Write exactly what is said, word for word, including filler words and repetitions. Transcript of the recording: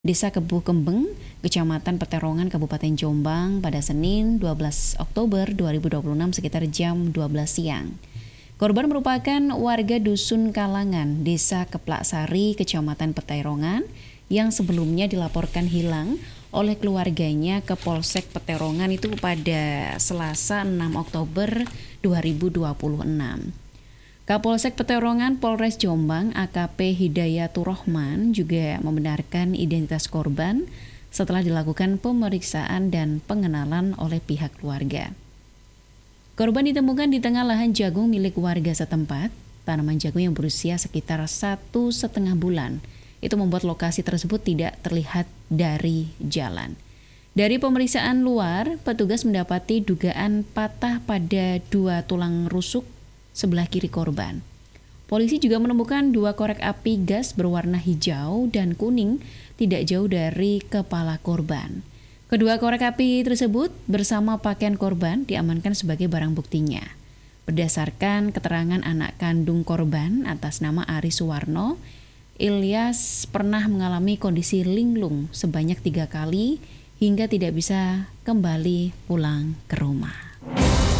Desa Kebu Kembeng, Kecamatan Peterongan, Kabupaten Jombang pada Senin dua belas Oktober dua ribu dua puluh enam sekitar jam dua belas siang. Korban merupakan warga Dusun Kalangan, Desa Keplaksari, Kecamatan Peterongan yang sebelumnya dilaporkan hilang oleh keluarganya ke Polsek Peterongan itu pada Selasa enam Oktober dua ribu dua puluh enam. Kapolsek Peterongan Polres Jombang A K P Hidayatur Rahman juga membenarkan identitas korban setelah dilakukan pemeriksaan dan pengenalan oleh pihak keluarga. Korban ditemukan di tengah lahan jagung milik warga setempat. Tanaman jagung yang berusia sekitar satu setengah bulan. Itu membuat lokasi tersebut tidak terlihat dari jalan. Dari pemeriksaan luar, petugas mendapati dugaan patah pada dua tulang rusuk sebelah kiri korban. Polisi juga menemukan dua korek api gas berwarna hijau dan kuning tidak jauh dari kepala korban. Kedua korek api tersebut bersama pakaian korban diamankan sebagai barang buktinya. Berdasarkan keterangan anak kandung korban atas nama Ari Suwarno, Ilyas pernah mengalami kondisi linglung sebanyak tiga kali hingga tidak bisa kembali pulang ke rumah.